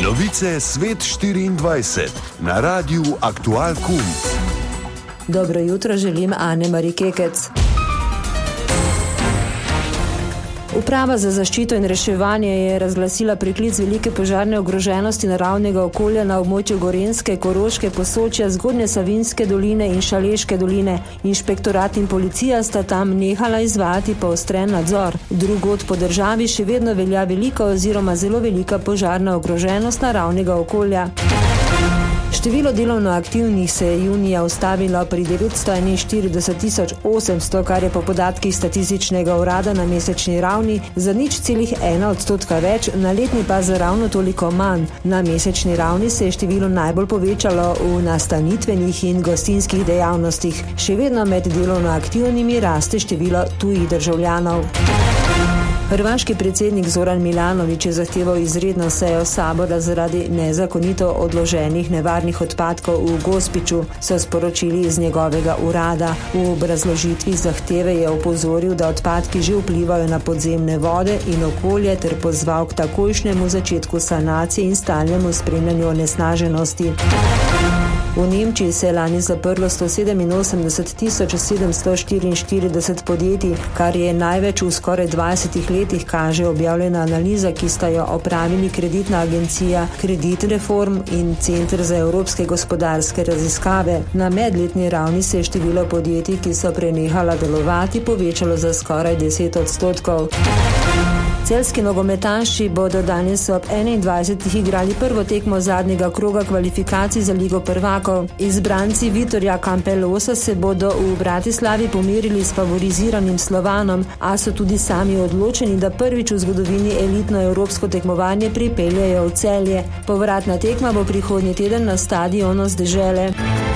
Novice Svet 24 na Radiu Aktual KUM. Dobro jutro želim Ane-Mari Kekec. Uprava za zaščito in reševanje je razglasila priklic velike požarne ogroženosti naravnega okolja na območju Gorenjske, Koroške, Posočja, Zgornje Savinjske doline in Šaleške doline. Inšpektorat in policija sta tam nehala izvajati poostren nadzor. Drugod po državi še vedno velja velika oziroma zelo velika požarna ogroženost naravnega okolja. Število delovno aktivnih se je junija ustavilo pri 941.800, kar je po podatkih statističnega urada na mesečni ravni za 0,1% več, na letni pa za ravno toliko manj. Na mesečni ravni se je število najbolj povečalo v nastanitvenih in gostinskih dejavnostih. Še vedno med delovno aktivnimi raste število tujih državljanov. Hrvaški predsednik Zoran Milanović je zahteval izredno sejo sabora zaradi nezakonito odloženih nevarnih odpadkov v Gospiću, so sporočili iz njegovega urada. V obrazložitvi zahteve je opozoril, da odpadki že vplivajo na podzemne vode in okolje ter pozval k takojšnjemu začetku sanacije in stalnemu spremljanju onesnaženosti. V Nemčiji se je lani zaprlo 187.744 podjetij, kar je največ v skoraj 20 letih, kaže objavljena analiza, ki sta jo opravili kreditna agencija Kredit Reform in Center za evropske gospodarske raziskave. Na medletni ravni se je število podjetij, ki so prenehala delovati, povečalo za skoraj 10%. Celjski nogometaši bodo danes ob 21. igrali prvo tekmo zadnjega kroga kvalifikacij za Ligo prvakov. Izbranci Vitorja Campelosa se bodo v Bratislavi pomerili s favoriziranim Slovanom, a so tudi sami odločeni, da prvič v zgodovini elitno evropsko tekmovanje pripeljejo v Celje. Povratna tekma bo prihodnji teden na stadionu z Dežele.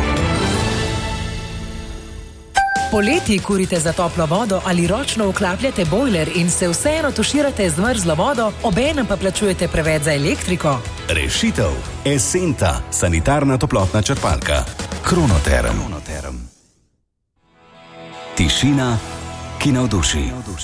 Poleti kurite za toplo vodo ali ročno vklapljate bojler in se vseeno tuširate z mrzlo vodo, obenem pa plačujete preveč za elektriko? Rešitev. Esenta, sanitarna toplotna črpalka. Kronoterm. Tišina, ki navduši.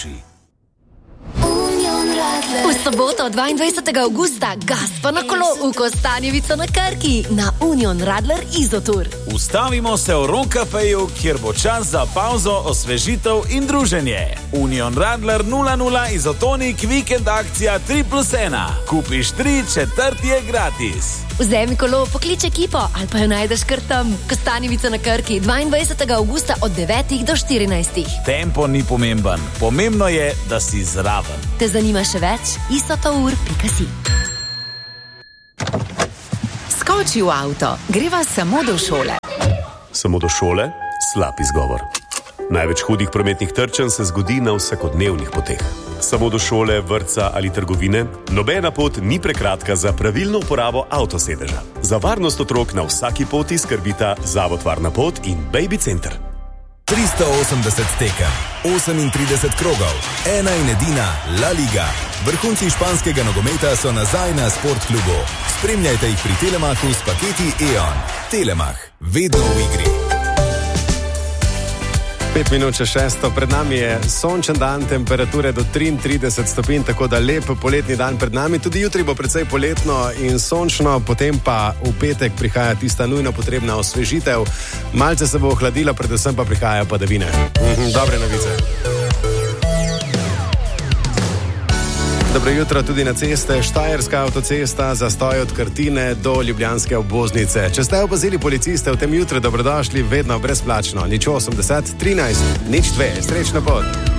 V soboto 22. avgusta gas pa na kolo v Kostanjevico na Krki na Union Radler Izotur. Ustavimo se v Ron Cafeju, kjer bo čas za pauzo, osvežitev in druženje. Union Radler 00 Izotonik vikend akcija 3+1. Kupiš 3, četrti je gratis. Vzemi kolo, poklič ekipo ali pa jo najdeš kar tam. Kostanjevica na Krki 22. avgusta od 9 do 14. Tempo ni pomemben. Pomembno je, da si zraven. Te zanima še več? isotour.si. Skoči v avto, greva samo do šole. Samo do šole? Slab izgovor. Največ hudih prometnih trčenj se zgodi na vsakodnevnih poteh. Samo do šole, vrtca ali trgovine? Nobena pot ni prekratka za pravilno uporabo avtosedeža. Za varnost otrok na vsaki poti skrbita Zavod Varna pot in Baby Center. 380 tekem, 38 krogov, ena in edina La Liga. Vrhunci španskega nogometa so nazaj na Sportklubu. Spremljajte jih pri Telemachu s paketi E.ON. Telemach, vedno v igri. 5 minut čez 6, pred nami je sončen dan, temperature do 33 stopinj, tako da lep poletni dan pred nami. Tudi jutri bo precej poletno in sončno, potem pa v petek prihaja tista nujno potrebna osvežitev. Malce se bo ohladilo, predvsem pa prihajajo padavine. Dobre novice. Dobro jutro tudi na ceste. Štajerska avtocesta, zastoj od Krtine do ljubljanske obvoznice. Če ste opazili policiste v tem jutru, dobrodošli, vedno brezplačno. 080 13 02. Srečno pot.